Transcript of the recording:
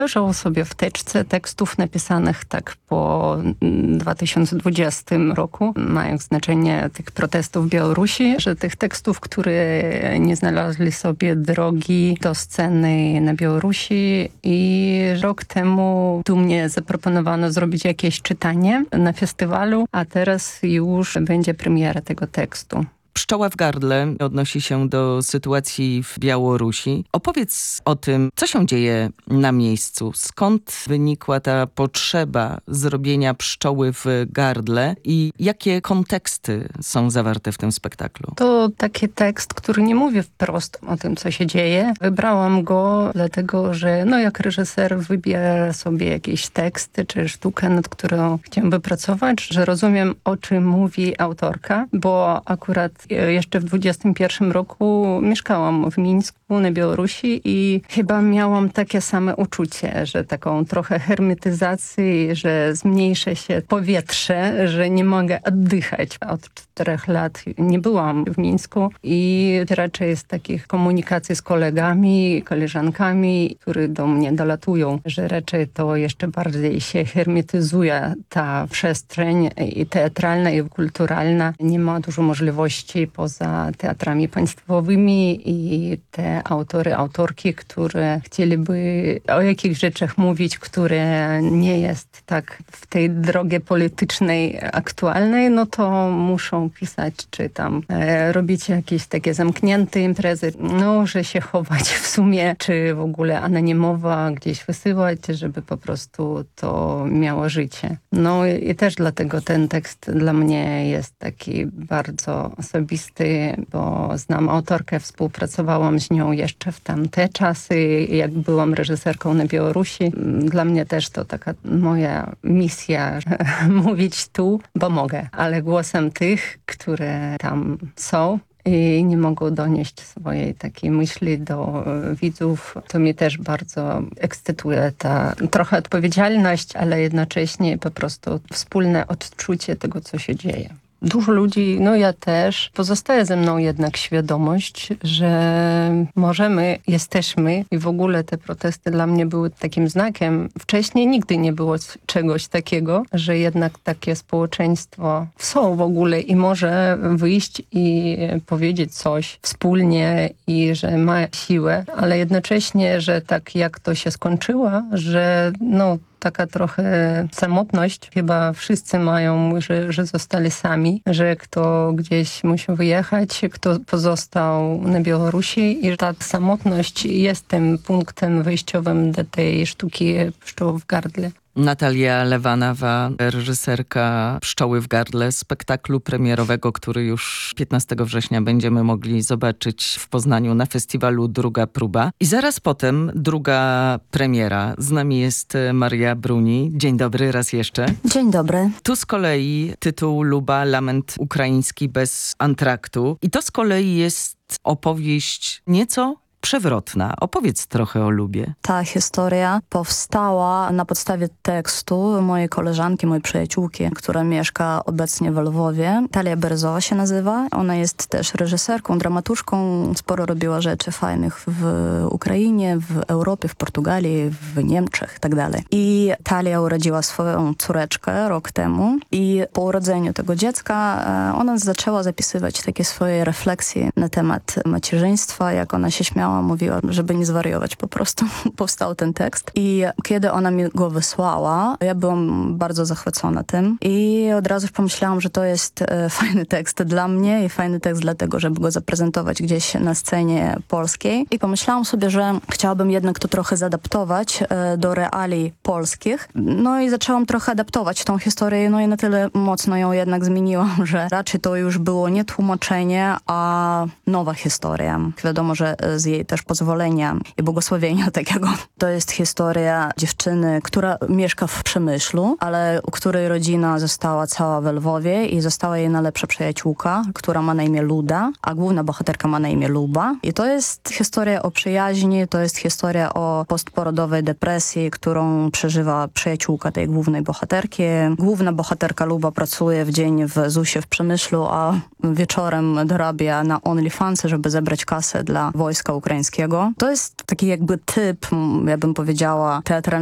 Leżał sobie w teczce tekstów napisanych tak po 2020 roku, mając znaczenie tych protestów w Białorusi, że tych tekstów, które nie znalazły sobie drogi do sceny na Białorusi i rok temu tu mnie zaproponowano zrobić jakieś czytanie na festiwalu, a teraz już będzie premiera tego tekstu. Pszczoła w gardle odnosi się do sytuacji w Białorusi. Opowiedz o tym, co się dzieje na miejscu. Skąd wynikła ta potrzeba zrobienia pszczoły w gardle i jakie konteksty są zawarte w tym spektaklu? To taki tekst, który nie mówi wprost o tym, co się dzieje. Wybrałam go dlatego, że jak reżyser wybiera sobie jakieś teksty czy sztukę, nad którą chciałam pracować, że rozumiem, o czym mówi autorka, bo akurat jeszcze w 21 roku mieszkałam w Mińsku na Białorusi i chyba miałam takie same uczucie, że taką trochę hermetyzacji, że zmniejsza się powietrze, że nie mogę oddychać. Od 4 lat nie byłam w Mińsku i raczej z takich komunikacji z kolegami, koleżankami, które do mnie dolatują, że raczej to jeszcze bardziej się hermetyzuje ta przestrzeń i teatralna i kulturalna. Nie ma dużo możliwości poza teatrami państwowymi i te autory, autorki, które chcieliby o jakichś rzeczach mówić, które nie jest tak w tej drodze politycznej aktualnej, to muszą pisać, czy tam robić jakieś takie zamknięte imprezy, że się chować w sumie, czy w ogóle anonimowo gdzieś wysyłać, żeby po prostu to miało życie. I też dlatego ten tekst dla mnie jest taki bardzo osobisty, bo znam autorkę, współpracowałam z nią jeszcze w tamte czasy, jak byłam reżyserką na Białorusi. Dla mnie też to taka moja misja, mówić tu, bo mogę, ale głosem tych, które tam są i nie mogą donieść swojej takiej myśli do widzów. To mnie też bardzo ekscytuje ta trochę odpowiedzialność, ale jednocześnie po prostu wspólne odczucie tego, co się dzieje. Dużo ludzi, ja też, pozostaje ze mną jednak świadomość, że możemy, jesteśmy i w ogóle te protesty dla mnie były takim znakiem. Wcześniej nigdy nie było czegoś takiego, że jednak takie społeczeństwo są w ogóle i może wyjść i powiedzieć coś wspólnie i że ma siłę, ale jednocześnie, że tak jak to się skończyło, że taka trochę samotność. Chyba wszyscy mają, że zostali sami, że kto gdzieś musi wyjechać, kto pozostał na Białorusi i ta samotność jest tym punktem wyjściowym do tej sztuki Pszczoła w gardle. Natalia Lewanowa, reżyserka Pszczoły w gardle, spektaklu premierowego, który już 15 września będziemy mogli zobaczyć w Poznaniu na festiwalu Druga Próba. I zaraz potem druga premiera. Z nami jest Maria Bruni. Dzień dobry raz jeszcze. Dzień dobry. Tu z kolei tytuł Luba, lament ukraiński bez antraktu. I to z kolei jest opowieść nieco przewrotna. Opowiedz trochę o Lubie. Ta historia powstała na podstawie tekstu mojej koleżanki, mojej przyjaciółki, która mieszka obecnie w Lwowie. Talia Berzowa się nazywa. Ona jest też reżyserką, dramatuszką. Sporo robiła rzeczy fajnych w Ukrainie, w Europie, w Portugalii, w Niemczech i tak dalej. I Talia urodziła swoją córeczkę rok temu i po urodzeniu tego dziecka ona zaczęła zapisywać takie swoje refleksje na temat macierzyństwa, jak ona się śmiała, mówiła, żeby nie zwariować po prostu. Powstał ten tekst. I kiedy ona mi go wysłała, ja byłam bardzo zachwycona tym. I od razu pomyślałam, że to jest fajny tekst dla mnie i fajny tekst dlatego, żeby go zaprezentować gdzieś na scenie polskiej. I pomyślałam sobie, że chciałabym jednak to trochę zaadaptować do reалii polskich. I zaczęłam trochę adaptować tą historię, i na tyle mocno ją jednak zmieniłam, że raczej to już było nie tłumaczenie, a nowa historia. Wiadomo, że z jej też pozwolenia i błogosławienia takiego. To jest historia dziewczyny, która mieszka w Przemyślu, ale u której rodzina została cała w Lwowie i została jej najlepsza przyjaciółka, która ma na imię Luda, a główna bohaterka ma na imię Luba. I to jest historia o przyjaźni, to jest historia o postporodowej depresji, którą przeżywa przyjaciółka tej głównej bohaterki. Główna bohaterka Luba pracuje w dzień w ZUS-ie w Przemyślu, a wieczorem dorabia na OnlyFans, żeby zebrać kasę dla wojska ukraińskiego ukraińskiego. To jest taki jakby typ, ja bym powiedziała, teatralnego